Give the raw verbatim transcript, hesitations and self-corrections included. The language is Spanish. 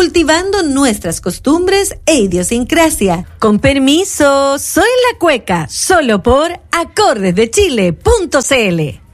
cultivando nuestras costumbres e idiosincrasia. Con permiso, soy la Cueca, solo por acordes de chile punto c l.